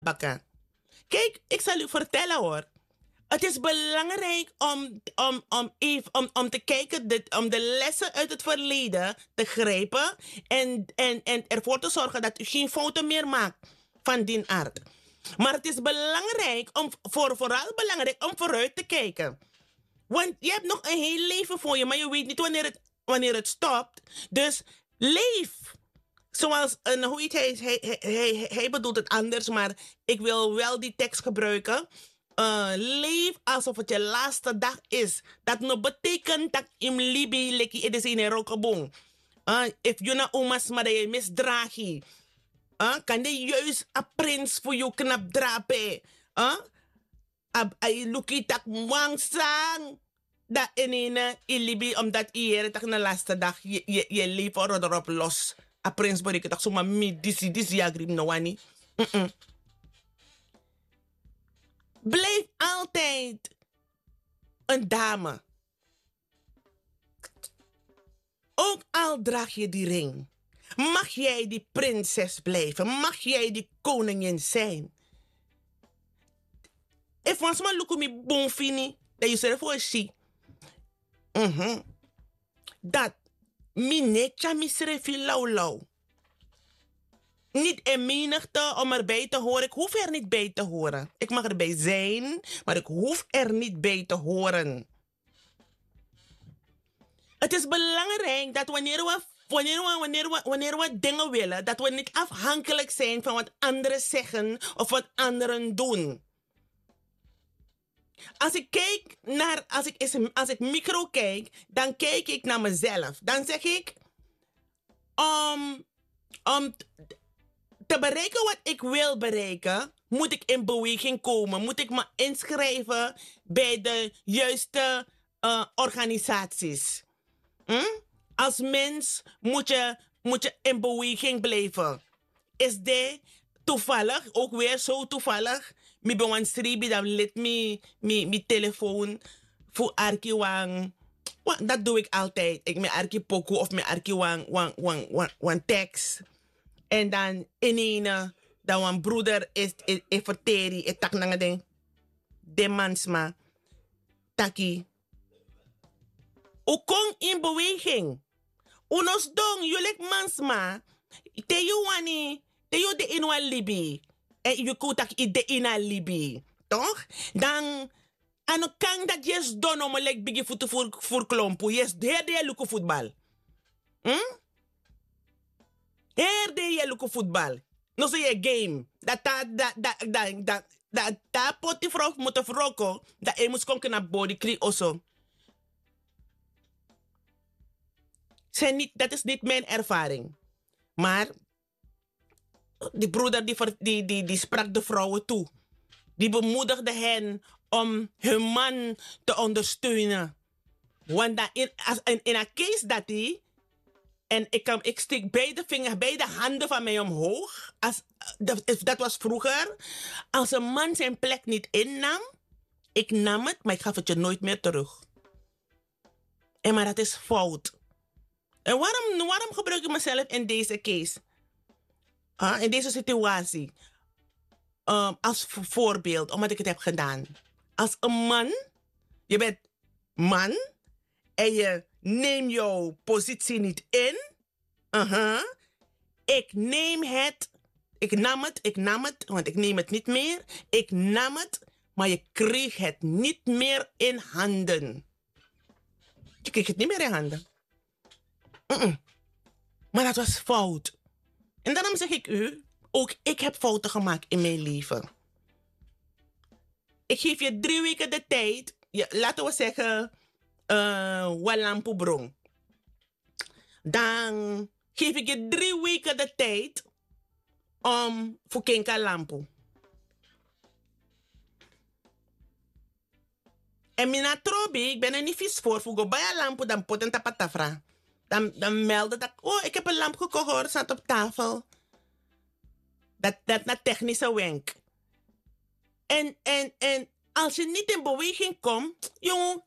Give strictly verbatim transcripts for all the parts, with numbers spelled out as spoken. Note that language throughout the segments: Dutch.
bakken. Kijk, ik zal u vertellen hoor. Het is belangrijk om, om, om, even, om, om te kijken, de, om de lessen uit het verleden te grijpen en, en, en ervoor te zorgen dat u geen fouten meer maakt van die aard. Maar het is belangrijk, om, voor, vooral belangrijk om vooruit te kijken. Want je hebt nog een heel leven voor je, maar je weet niet wanneer het, wanneer het stopt. Dus leef. Zoals, uh, hoe heet hij, hij, hij, hij, hij bedoelt het anders, maar ik wil wel die tekst gebruiken. Uh, leef alsof het je laatste dag is. Dat no betekent dat im libi leki het is in een rokkeboom. Uh, if je na omas maar je misdraag je. Uh, kan je juist een prins voor je knap drapen. Uh? Ay luki tak wangsang. Dat in een libi omdat je tak na laatste dag je, je, je leven erop los. A prins bereiken tak zomaar mi disi disi agrim no wani. Mm -mm. Blijf altijd een dame. Ook al draag je die ring. Mag jij die prinses blijven? Mag jij die koningin zijn? If once man look me bonfini, dat je zegt voor si. Mhm. Dat minetja misrefi lau lau. Niet in menigte om erbij te horen. Ik hoef er niet bij te horen. Ik mag erbij zijn, maar ik hoef er niet bij te horen. Het is belangrijk dat wanneer we, wanneer we, wanneer we, wanneer we dingen willen, dat we niet afhankelijk zijn van wat anderen zeggen of wat anderen doen. Als ik kijk naar, als ik, als ik micro kijk, dan kijk ik naar mezelf. Dan zeg ik, om, om te bereiken wat ik wil bereiken, moet ik in beweging komen. Moet ik me inschrijven bij de juiste uh, organisaties. Hm? Als mens moet je, moet je in beweging blijven. Is dit toevallig, ook weer zo toevallig, mi ben wan sribi dat let me, me, me telefoon voor arki wang. Dat doe ik altijd. Ik me arki poku of me arki wang, wang, wang, wang, wang tekst. En dan in een, dat een broeder is, is, is verteri, is tak na ding. De mansma, taki. U kom in beweging. Unos dong, jullie mansma, te you wani, te you de inwa libi. En je kunt tak de ina libi. Toch? Dan, ano kang dat yes don om lek bigi voeten voor, voor klompo. Yes, de de luku voetbal. Hm? Her de je luku voetbal. No se je game. Dat ta, dat, dat, dat, dat, dat, dat poti vrok moet vroko. Dat e mus konken na body kri oso. Zijn niet, dat is niet mijn ervaring. Maar die broeder die, die, die, die sprak de vrouwen toe. Die bemoedigde hen om hun man te ondersteunen. Want dat in, als, in, in een case dat die, en ik, kan, ik steek beide vingers, beide handen van mij omhoog. Als, dat, dat was vroeger. Als een man zijn plek niet innam, ik nam het, maar ik gaf het je nooit meer terug. En maar dat is fout. En waarom, waarom gebruik ik mezelf in deze case? Uh, in deze situatie. Um, als voorbeeld, omdat ik het heb gedaan. Als een man, je bent man en je neemt jouw positie niet in. Uh-huh. Ik neem het, ik nam het, ik nam het, want ik neem het niet meer. Ik nam het, maar je kreeg het niet meer in handen. Je kreeg het niet meer in handen. Mm-mm. Maar dat was fout. En daarom zeg ik u, ook ik heb fouten gemaakt in mijn leven. Ik geef je drie weken de tijd, ja, laten we zeggen, uh, walampubrong. Dan geef ik je drie weken de tijd om voor kenka lampu. En mina trobi, ik ben er niet vies voor, voor go bij een lampu, dan pot en tapatafra. Dan, dan meldde dat, oh, ik heb een lamp gekocht hoor, staat op tafel. Dat, dat na technische wenk. En, en, en als je niet in beweging komt, jongen,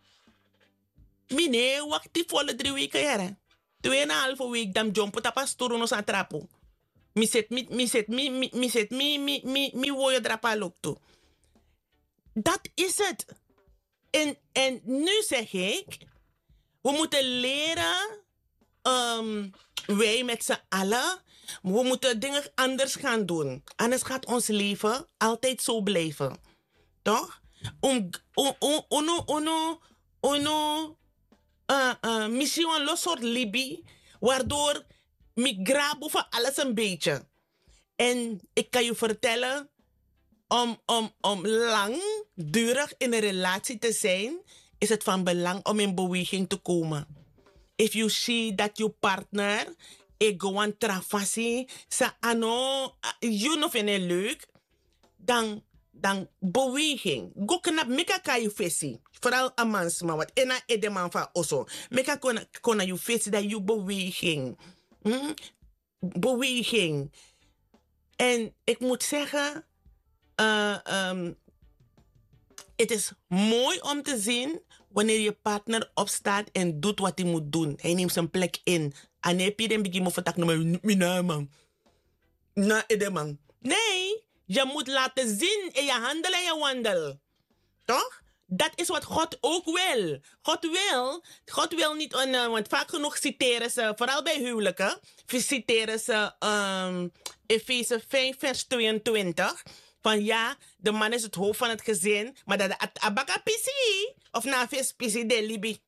mine, wacht die volle drie weken, jaren. Tweeënhalve week, dan jumpen tapas toeronos aan trapo. Mi zet mi, mi zet mi, mi, mi zet mi, mi, mi, mi woord drapal ook toe. Dat is het. En, en nu zeg ik, we moeten leren, um, wij met z'n allen, we moeten dingen anders gaan doen. Anders gaat ons leven altijd zo blijven. Toch? Om, om, om, ono, ono, ono, uh, uh, misschien een los soort Libi, waardoor ik grabo van alles een beetje. En ik kan je vertellen, om, om, om langdurig in een relatie te zijn, is het van belang om in beweging te komen. If you see that your partner is gewoon travasi, sa ano, you know vind leuk, dan, dan beweging. Go knap, meka kan je visie. Vooral een mansman, wat ena edeman van osso. Meka kon, kon je visie dat je beweging. Hmm? Beweging. En ik moet zeggen, uh, um, het is mooi om te zien wanneer je partner opstaat en doet wat hij moet doen. Hij neemt zijn plek in. En heb je dan begin me vertak naar mijn man. Na edeman. Nee, je moet laten zien in je handel en je wandel. Toch? Dat is wat God ook wil. God wil, God wil niet, uh, want vaak genoeg citeren ze, vooral bij huwelijken, citeren ze um, Efeze vijf vers tweeëntwintig. Van ja, de man is het hoofd van het gezin, maar dat de abaka pisi, of na vis pisi de libi.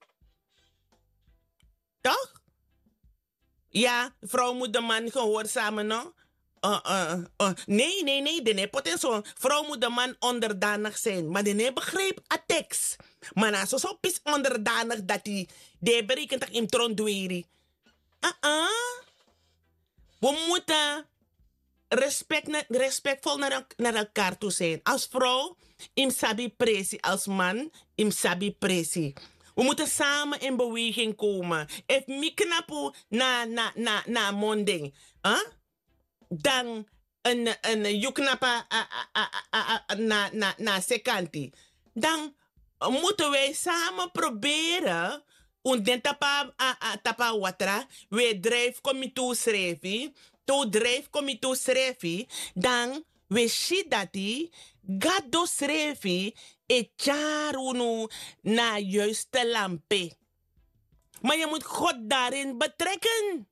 Toch? Ja, de vrouw moet de man gehoorzamen, no? Uh, uh, uh. Nee, nee, nee, de potentieel. Vrouw moet de man onderdanig zijn. Maar de begreep a tekst. Maar na zo zo pis onderdanig dat hij de berekent in tron dweri. Uh uh. We moeten respect, respectvol naar, naar elkaar toe zijn. Als vrouw, im sabi presi. Als man, im sabi presi. We moeten samen in beweging komen. If mi knapu na, na, na, na monding. Huh? Dan een, een juknapa na, na, na sekanti. Dan moeten wij samen proberen om den tapa, tapa watra, we drijf komitu schrijven, to drijf komitu schrijven, dan we shidati, gado schrijven, e charunu na juiste lampe. Maar je moet God daarin betrekken.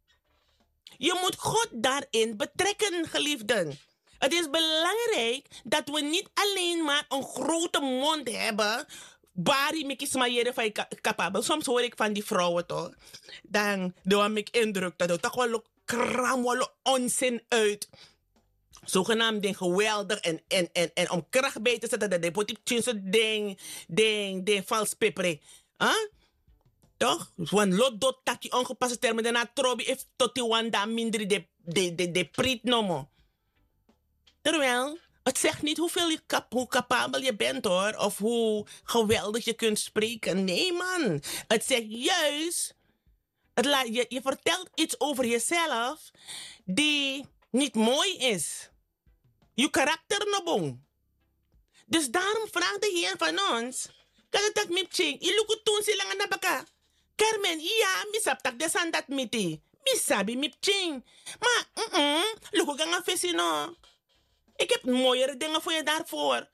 Je moet God daarin betrekken, geliefden. Het is belangrijk dat we niet alleen maar een grote mond hebben. Bari mikis mayere van je capabel. Soms hoor ik van die vrouwen toch. Dan doe ik indruk dat het toch wel kram wel onzin uit. Zogenaamd ding geweldig en, en, en, en om kracht bij te zetten. Dat de politiek ding, ding, ding, vals pepere. Huh? Toch? Want lot dot taki ongepaste termen. Daarna trobi heeft tot die wanda minder de, de, de, de priet nomo. Terwijl, het zegt niet hoeveel je kap, hoe capabel je bent hoor. Of hoe geweldig je kunt spreken. Nee man. Het zegt juist. Het laat, je, je vertelt iets over jezelf. Die niet mooi is. Je karakter no bon. Dus daarom vraagt de Heer van ons. Kan het dat mipching? Je lukt toen silang na baka. Carmen, ja, misap tak desan dat miti. Misabi mipching. Maar, mm-mm, lukt gaan visie no. Ik heb mooiere dingen voor je daarvoor.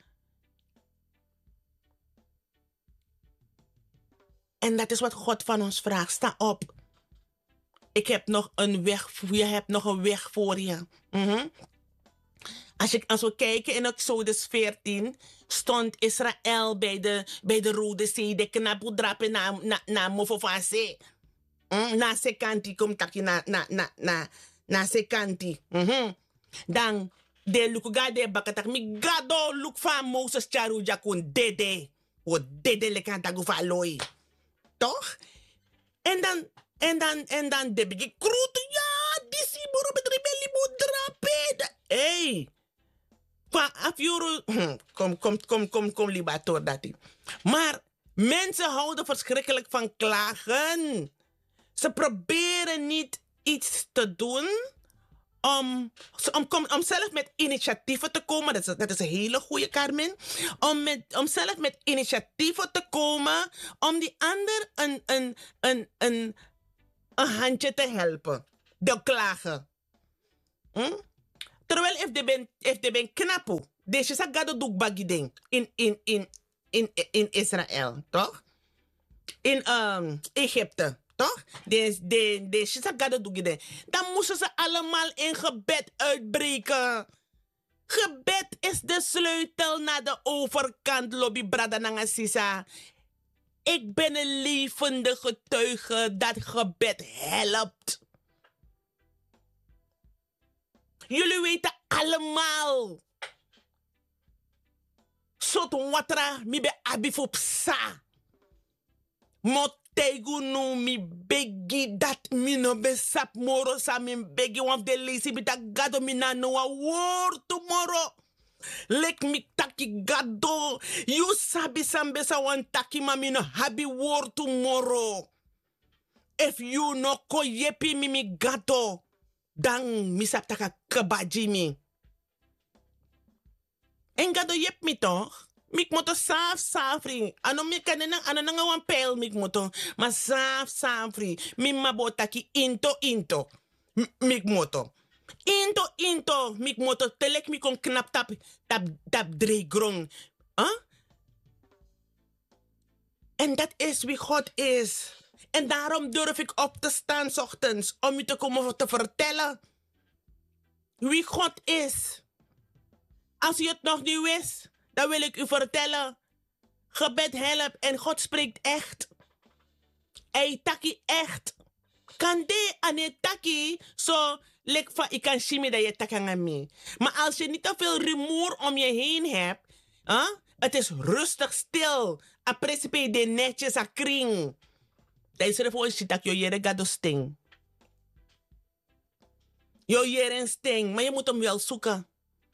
En dat is wat God van ons vraagt. Sta op. Ik heb nog een weg voor je. hebt nog een weg voor je. Mm-hmm. Als, je, als we kijken in Exodus veertien, stond Israël bij de, bij de Rode Zee. De knapu drapen na, na, na Mofofase. Mm, na sekanti komt takje na, na, na, na, na sekanti. Mm-hmm. Dan, de lukuga de bakatak, mi gado luk van Moses charu jakun dede. O dede lekan tagu van looi. Toch? En dan, en dan, en dan de bigi kroet, ja, disi boro met rebellie moet drapen. Hey. Van afjuru, kom, kom, kom, kom, kom, libator dat. Maar mensen houden verschrikkelijk van klagen. Ze proberen niet iets te doen om, om, om, om zelf met initiatieven te komen. Dat is, dat is een hele goede, Carmen. Om, met, om zelf met initiatieven te komen. Om die ander een, een, een, een, een handje te helpen. De klagen. Hm? Terwijl if de ben, if de ben knapu, deze sa gado doek bagi ding in, in, in, in, in Israël, toch? In um, Egypte, toch? De, de, de, sa gado doek ding. Dan moesten ze allemaal in gebed uitbreken. Gebed is de sleutel naar de overkant, lobby brada nanga sisa. Ik ben een levende getuige dat gebed helpt. Jullie weten allemaal. Sot watra mi be abifop sa. Motegu nu mi begi dat mi no be sap moro sa mi begi wan de lazy bita gado mi na no a word tomorrow. Lek mi taki gado. You sabi sambe sa wan taki ma mi no habi word tomorrow. If you no ko yepi mi mi gado. Dan mi sap taka kabaji mi. En gado yep mi toch? Mik moto saaf safri. Ano mi kanena ano nanga wan pel mik moto. Ma saaf safri. Mi mabotaki into into. M- Mik moto. Into into mik moto telek mi kon knap tap tap tap drie grong. Huh? En dat is wie God is. En daarom durf ik op te staan 's ochtends om u te komen te vertellen wie God is. Als u het nog niet wist, dan wil ik u vertellen. Gebed helpt en God spreekt echt. Hij taki echt. Kan de ane taki zo lek van ik kan shimi dat je takangami. Maar als je niet te veel rumoer om je heen hebt, huh? Het is rustig stil. A principe de netjes a kring. Dat is er voor een shitak yo jere gado sting. Yo jere een sting, maar je moet hem wel zoeken.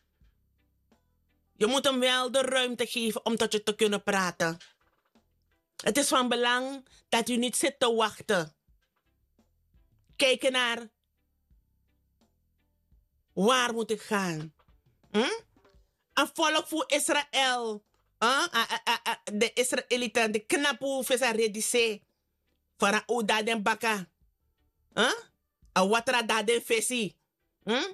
Je moet hem wel de ruimte geven om tot je te kunnen praten. Het is van belang dat u niet zit te wachten. Kijken naar waar moet ik gaan. Hm? Een volk voor Israël. Huh? A- a- a- a- De Israëlieten, de knapu visa redise. Para o daden baka. Huh? A watra daden fesi. Hm?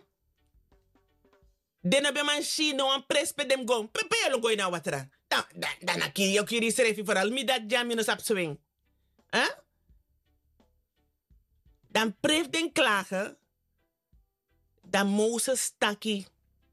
Dena be man shi no an prespe dem gong. Pepe yelo goy na watra. Dan, dan, dan a kiri, yo kiri srefi vooral. Mi dat jam no sap swing. Huh? Dan preef den klagen. Dan Moses taki.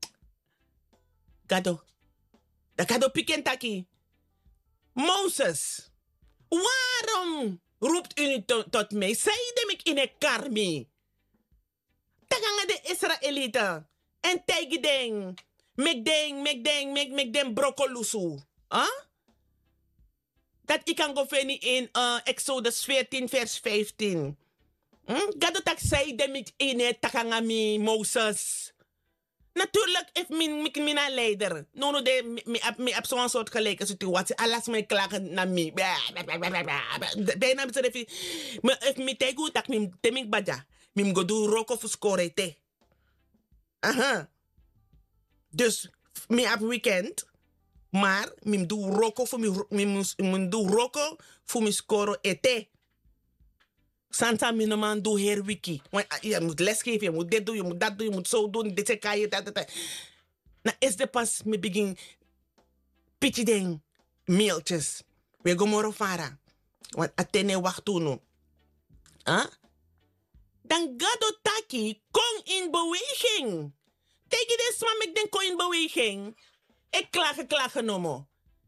Gado. Da gado piken taki. Moses. Waarom roept u niet tot, tot mij? Zij dem ik in een karmi. Tagang de Israëlieten. En tegen den. Mek den, mek den, mek, mek den brokolusu. Huh? Dat ik kan go veni in uh, Exodus veertien vers vijftien. Hm? Gado tak zij dem ik in het takangami Moses. Natuurlijk, if min min min een leider. No no de mi mi mi op zo'n soort gelijke situatie. Alles mij klagen naar mij. Bijna bezig if if mi tegu tak mi temik baja. Mi go do roko voor score te. Aha. Dus mi op weekend. Maar mi do roko voor mi mi mi do roko voor mi score ete. Santa mi no man do her wiki. Want je moet lesgeven, je moet dit doen, je moet dat doen, je moet zo doen, dit kan je, dat, dat, dat. Nou is de pas me begin pitje ding, mailtjes. We go moro fara. Want atene wacht toen. Huh? Dan gado taki, kom in beweging. Tegen de swam ik den kom in beweging. Ik klagen, klagen no mo.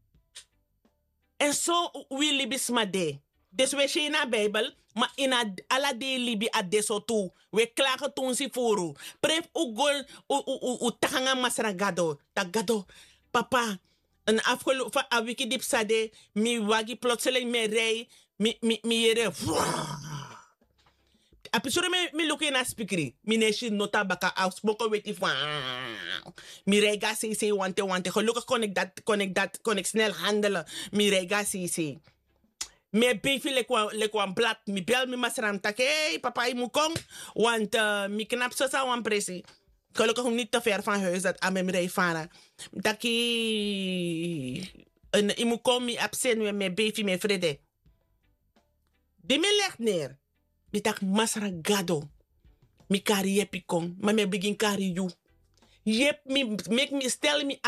En zo wil libis ma de. Dus we zijn naar Bijbel, maar in a, ala de libi a deso tu. We klagen toen si furu. Pref u gol, u, u, u, u takanga masra gado. Tak gado, papa. Een afgelopen a wiki dip sade, mi wagi plotseling me rei, mi, mi, mi yere. Apisore me mi luki na spikri. Mi neshi nota baka afspoken weti van. Mi rega si si wante wante. Gelukkig kon ik dat, kon ik dat, kon ik snel handelen. Mi rega si si. Me befi le kwa le kwa blad mi bel mi masram tak hey papa i mukong want uh, mi knap so sa wan presi gelukkig om niet te ver van huis dat aan mijn rij varen taki en i mukong mi absen we me befi me vrede di me legt neer mi tak masra gado Mi kari yepi kong, maar me begin kari you. Yep, me, make me, stel me